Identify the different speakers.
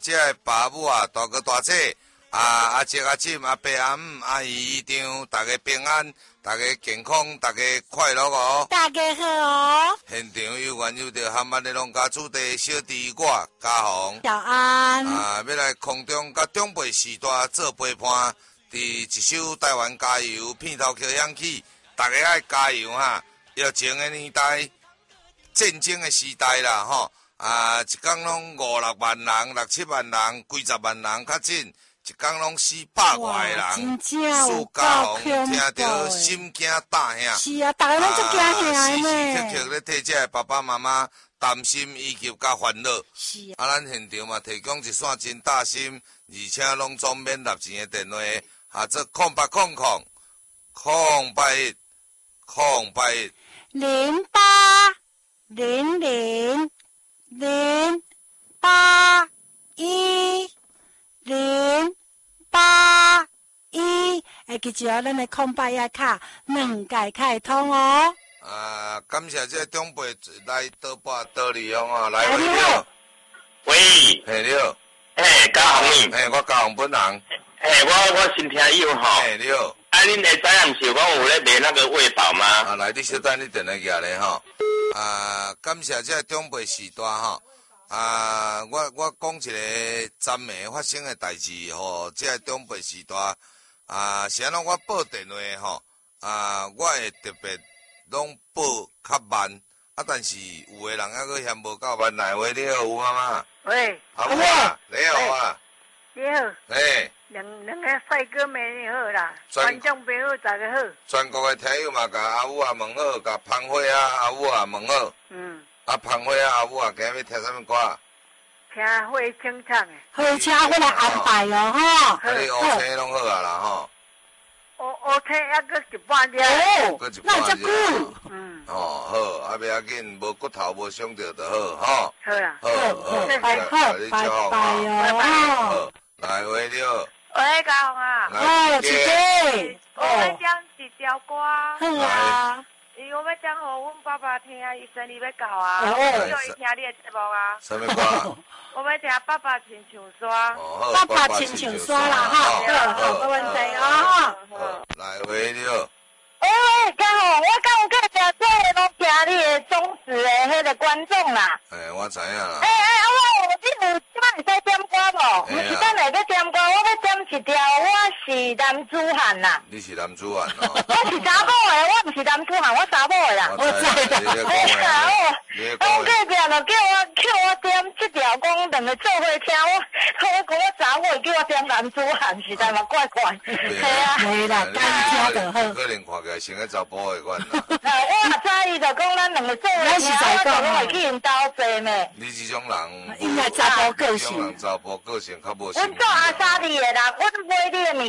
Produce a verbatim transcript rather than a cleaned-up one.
Speaker 1: 这个爸母啊，大哥大姐。啊！阿叔阿婶阿伯阿姆阿姨姨丈，大家平安，大家健康，大家快乐哦！
Speaker 2: 大家好哦！
Speaker 1: 现场有缘有着含万的农家主地小弟我嘉宏，
Speaker 2: 早安！
Speaker 1: 啊，要来空中甲长辈时代做陪伴，伫一首台湾加油片头曲响起，大家爱加油哈！疫情的年代，战争的时代啦吼，啊，一天拢五六万人、六七万人、几十万人确诊。一天拢四百外人，苏家宏听到心惊胆吓。
Speaker 2: 是啊，大家拢足惊吓呢。
Speaker 1: 时时刻刻咧替这爸爸妈妈担心、以及甲烦恼。
Speaker 2: 是
Speaker 1: 啊，咱现场嘛提供一线真大心，而且拢总免纳钱的电话，啊，做空八空空空八一空八一
Speaker 2: 零八零零零八一零。八一，会记住咱的空白页卡两届开通哦。
Speaker 1: 啊，感谢这长辈来倒把倒利用哦，来喂
Speaker 3: 你好，喂，
Speaker 1: 嘿你好，
Speaker 3: 嘿嘉宏你，
Speaker 1: 嘿我嘉宏本人，
Speaker 3: 嘿我我新听友吼，
Speaker 1: 嘿你好，
Speaker 3: 啊恁会知影毋是我有咧卖那个胃宝吗？
Speaker 1: 啊来你小等你电话举咧吼，啊感谢这长辈时代吼。啊，我我讲一个昨暝发生的代志吼，即个长辈时代啊，是安怎我报电话吼，啊，我会特别拢报较慢，啊，但是有的人还佫嫌无够慢来话，你好有啊嘛？
Speaker 4: 喂，
Speaker 1: 阿母啊，你好啊，
Speaker 4: 你好，
Speaker 1: 诶，
Speaker 4: 两两个帅哥美女好啦，观众朋友大家好，
Speaker 1: 全国的听友嘛，甲阿母啊问好，甲芳惠啊阿母啊问好，
Speaker 4: 嗯。
Speaker 1: 啊，芳惠啊，阿母啊，今日要听什么歌？
Speaker 4: 听会清唱诶。
Speaker 2: 好，请我来安排哦，吼。
Speaker 1: 啊，你乌青拢好啊啦，吼。
Speaker 4: 乌乌青还阁一半只。
Speaker 2: 哦，
Speaker 1: 那
Speaker 2: 这久。
Speaker 1: 嗯。哦，好，啊，不要紧，无骨头无伤着就好，吼。
Speaker 4: 好啦。
Speaker 1: 好，好，
Speaker 2: 拜拜，拜拜哦。
Speaker 1: 好，来，喂，你好。
Speaker 5: 喂，嘉宏啊。
Speaker 2: 哦，姐姐。
Speaker 5: 我要讲一条歌。
Speaker 2: 好啊。
Speaker 5: 因为我要讲互阮爸爸听，伊生日要到啊，
Speaker 2: 哦，
Speaker 5: 叫伊听你的节目啊。
Speaker 1: 什么歌？
Speaker 5: 我要听爸爸亲像山。
Speaker 1: 哦，
Speaker 2: 爸爸亲像山啦，哈，好，没问题哦。
Speaker 1: 好，来，喂，你好。
Speaker 4: 喂喂，嘉宏，我敢有介绍这个拢听你的忠实的迄个观众啦。
Speaker 1: 诶，我知影啦。
Speaker 4: 诶诶，我你有即摆会使点歌无？毋是等下要点歌，我要点一条，我是男子汉啦。
Speaker 1: 你是男子汉哦。
Speaker 4: 我是查某的，我毋是男子汉，我查某的啦。
Speaker 1: 我知啦。
Speaker 4: 哎呀，我我隔壁就叫我叫我点这条，讲两个做伙听，我我讲我查某，叫我点男子汉，实在嘛怪怪。系啊，
Speaker 2: 系啦，家己听就好。
Speaker 1: 可能看起来像个查甫的款啦。
Speaker 4: 我也知伊就讲咱两个做伙听，我就拢会去因兜坐咩。
Speaker 1: 你这种人，
Speaker 2: 应该查甫个性。
Speaker 1: 这种人查甫个性较无。
Speaker 4: 阮做阿莎莉的人，阮买你的物。